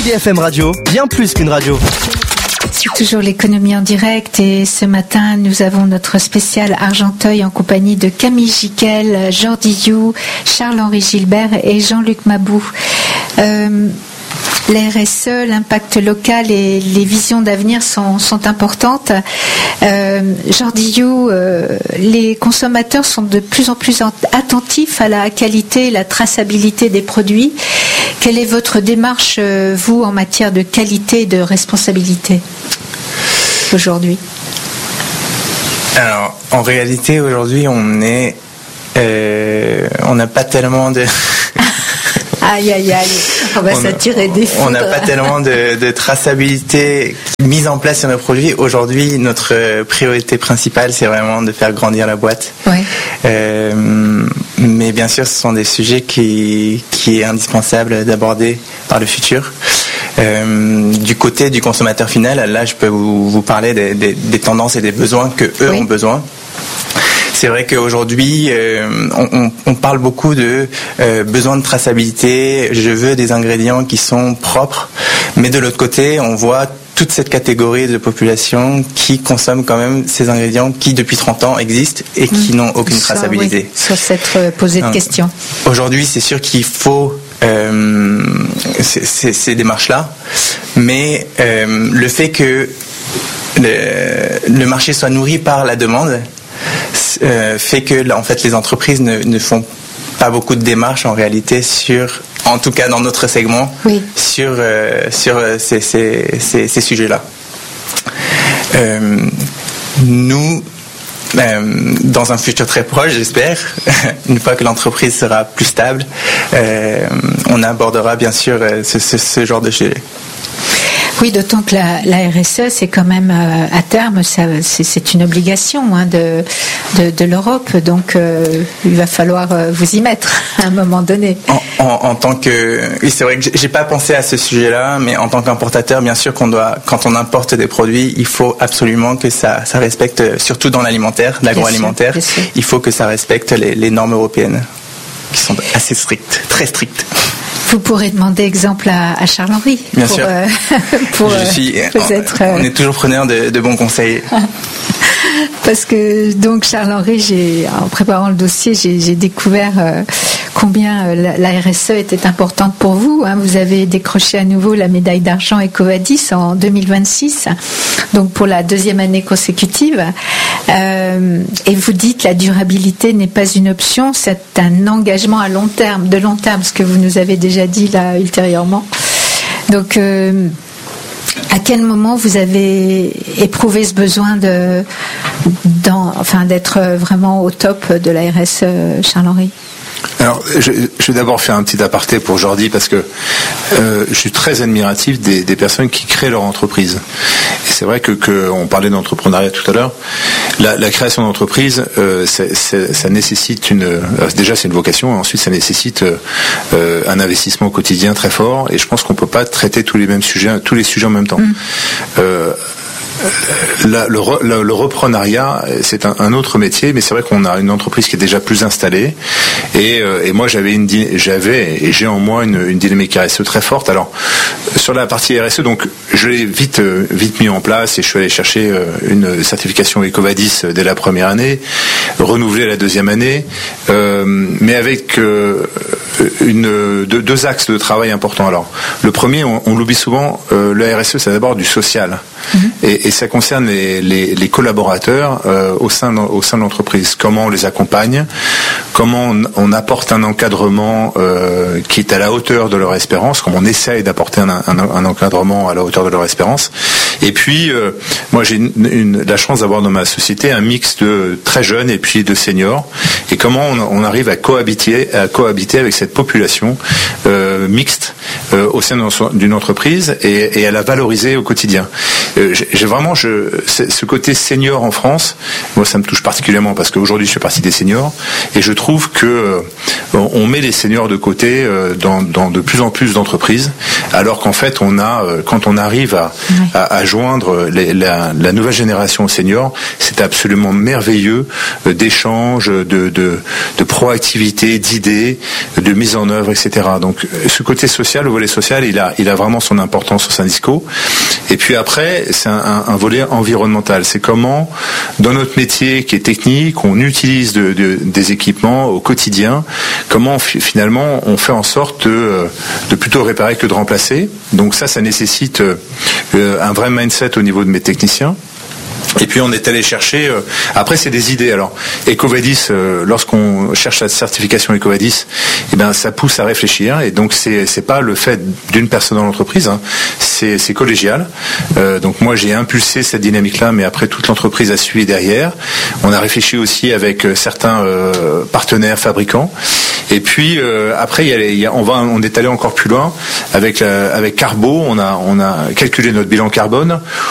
BFM Radio, bien plus qu'une radio. C'est toujours l'économie en direct et ce matin nous avons notre spécial Argenteuil en compagnie de Camille Jiquel, Jordi You, Charles-Henri Gilbert et Jean-Luc Mabou. La RSE, l'impact local et les visions d'avenir sont importantes. Jordi You, les consommateurs sont de plus en plus attentifs à la qualité et la traçabilité des produits. Quelle est votre démarche, vous, en matière de qualité et de responsabilité aujourd'hui? Alors, en réalité, aujourd'hui, on n'a pas tellement de... Aïe, aïe, aïe, on va s'attirer des foudres. On n'a pas tellement de traçabilité mise en place sur nos produits. Aujourd'hui, notre priorité principale, c'est vraiment de faire grandir la boîte. Ouais. Mais bien sûr, ce sont des sujets qui est indispensable d'aborder par le futur. Du côté du consommateur final, là, je peux vous parler des tendances et des besoins que eux ont besoin. C'est vrai qu'aujourd'hui, on parle beaucoup de besoin de traçabilité. Je veux des ingrédients qui sont propres. Mais de l'autre côté, on voit toute cette catégorie de population qui consomme quand même ces ingrédients qui, depuis 30 ans, existent et qui n'ont aucune traçabilité. Oui, sur cette posée de questions. Aujourd'hui, c'est sûr qu'il faut ces démarches-là. Mais le fait que le marché soit nourri par la demande fait que en fait les entreprises ne font pas beaucoup de démarches en réalité en tout cas dans notre segment, sur ces sujets-là. Nous, dans un futur très proche, j'espère, une fois que l'entreprise sera plus stable, on abordera bien sûr ce genre de sujet. Oui, d'autant que la RSE, c'est quand même à terme, c'est une obligation de l'Europe, donc il va falloir vous y mettre à un moment donné. En tant que, oui, c'est vrai que j'ai pas pensé à ce sujet-là, mais en tant qu'importateur, bien sûr quand on importe des produits, il faut absolument que ça respecte, surtout dans l'agroalimentaire, il faut que ça respecte les normes européennes, qui sont assez strictes, très strictes. Vous pourrez demander exemple à Charles-Henri. Bien sûr. On est toujours preneur de bons conseils. Parce que donc Charles-Henri, en préparant le dossier, j'ai découvert combien la RSE était importante pour vous. Vous avez décroché à nouveau la médaille d'argent EcoVadis en 2026, donc pour la 2e année consécutive. Et vous dites la durabilité n'est pas une option, c'est un engagement de long terme, ce que vous nous avez déjà dit là ultérieurement. Donc à quel moment vous avez éprouvé ce besoin d'être vraiment au top de la RSE, Charles-Henri? Alors, je vais d'abord faire un petit aparté pour Jordi parce que je suis très admiratif des personnes qui créent leur entreprise. Et c'est vrai que on parlait d'entrepreneuriat tout à l'heure. La création d'entreprise, ça nécessite déjà c'est une vocation, et ensuite ça nécessite un investissement au quotidien très fort. Et je pense qu'on peut pas traiter tous les sujets en même temps. Le reprenariat, c'est un autre métier, mais c'est vrai qu'on a une entreprise qui est déjà plus installée. Et moi, j'ai en moi une dynamique RSE très forte. Alors, sur la partie RSE, donc, je l'ai vite mis en place et je suis allé chercher une certification EcoVadis dès la première année, renouvelée la 2e année, mais avec deux axes de travail importants. Alors, le premier, on l'oublie souvent, le RSE, c'est d'abord du social. Et ça concerne les collaborateurs au sein de l'entreprise. Comment on les accompagne, comment on apporte un encadrement qui est à la hauteur de leur espérance, comment on essaye d'apporter un encadrement à la hauteur de leur espérance. Et puis, moi j'ai la chance d'avoir dans ma société un mix de très jeunes et puis de seniors. Et comment on arrive à cohabiter avec cette population mixte au sein d'une entreprise et à la valoriser au quotidien. J'ai vraiment ce côté senior en France, moi ça me touche particulièrement parce qu'aujourd'hui je fais partie des seniors et je trouve que on met les seniors de côté dans de plus en plus d'entreprises alors qu'en fait quand on arrive à joindre la nouvelle génération aux seniors, c'est absolument merveilleux d'échanges, de proactivité, d'idées, de mise en œuvre, etc. Donc ce côté social, le volet social, il a vraiment son importance au Syndisco. Et puis après, c'est un volet environnemental. C'est comment, dans notre métier qui est technique, on utilise des équipements au quotidien, comment finalement on fait en sorte de plutôt réparer que de remplacer. Donc ça nécessite un vrai mindset au niveau de mes techniciens. Et puis on est allé chercher. Après c'est des idées. Alors EcoVadis, lorsqu'on cherche la certification EcoVadis, ça pousse à réfléchir. Et donc c'est pas le fait d'une personne dans l'entreprise, hein, c'est collégial. Donc moi j'ai impulsé cette dynamique-là, mais après toute l'entreprise a suivi derrière. On a réfléchi aussi avec certains partenaires fabricants. Et puis après on est allé encore plus loin avec Carbo. On a calculé notre bilan carbone